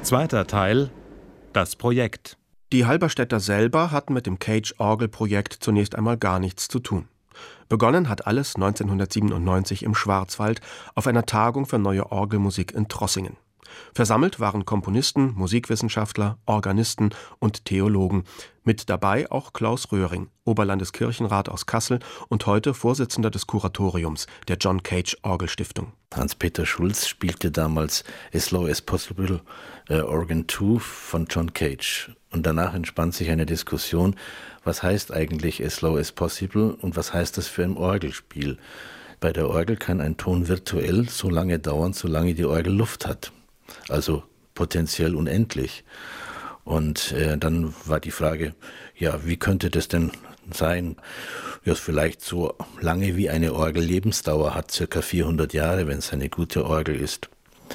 Zweiter Teil: Das Projekt. Die Halberstädter selber hatten mit dem Cage-Orgel-Projekt zunächst einmal gar nichts zu tun. Begonnen hat alles 1997 im Schwarzwald auf einer Tagung für neue Orgelmusik in Trossingen. Versammelt waren Komponisten, Musikwissenschaftler, Organisten und Theologen. Mit dabei auch Klaus Röhring, Oberlandeskirchenrat aus Kassel und heute Vorsitzender des Kuratoriums der John Cage Orgelstiftung. Hans-Peter Schulz spielte damals As Low as Possible Organ 2 von John Cage. Und danach entspann sich eine Diskussion, was heißt eigentlich As Low as Possible und was heißt das für ein Orgelspiel? Bei der Orgel kann ein Ton virtuell so lange dauern, solange die Orgel Luft hat. Also potenziell unendlich. Und dann war die Frage, ja, wie könnte das denn sein? Ja, vielleicht so lange wie eine Orgel Lebensdauer hat, circa 400 Jahre, wenn es eine gute Orgel ist.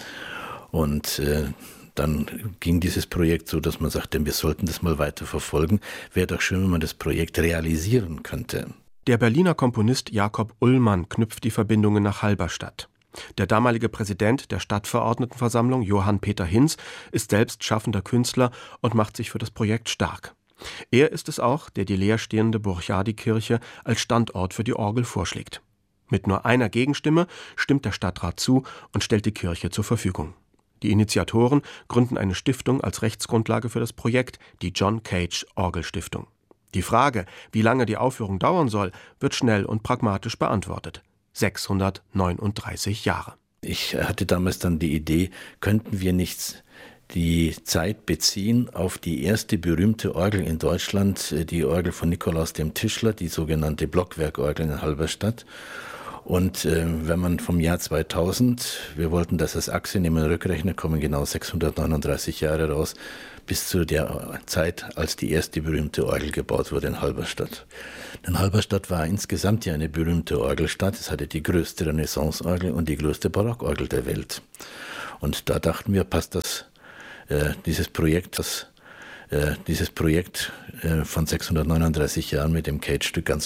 Und dann ging dieses Projekt so, dass man sagte, wir sollten das mal weiter verfolgen. Wäre doch schön, wenn man das Projekt realisieren könnte. Der Berliner Komponist Jakob Ullmann knüpft die Verbindungen nach Halberstadt. Der damalige Präsident der Stadtverordnetenversammlung, Johann Peter Hinz, ist selbst schaffender Künstler und macht sich für das Projekt stark. Er ist es auch, der die leerstehende Burchardikirche als Standort für die Orgel vorschlägt. Mit nur einer Gegenstimme stimmt der Stadtrat zu und stellt die Kirche zur Verfügung. Die Initiatoren gründen eine Stiftung als Rechtsgrundlage für das Projekt, die John Cage Orgelstiftung. Die Frage, wie lange die Aufführung dauern soll, wird schnell und pragmatisch beantwortet. 639 Jahre. Ich hatte damals dann die Idee, könnten wir nicht die Zeit beziehen auf die erste berühmte Orgel in Deutschland, die Orgel von Nikolaus dem Tischler, die sogenannte Blockwerkorgel in Halberstadt. Und wenn man vom Jahr 2000, wir wollten das als Achse nehmen, Rückrechner, kommen genau 639 Jahre raus, bis zu der Zeit, als die erste berühmte Orgel gebaut wurde in Halberstadt. Denn Halberstadt war insgesamt ja eine berühmte Orgelstadt. Es hatte die größte Renaissance-Orgel und die größte Barockorgel der Welt. Und da dachten wir, passt dieses Projekt von 639 Jahren mit dem Cage-Stück ganz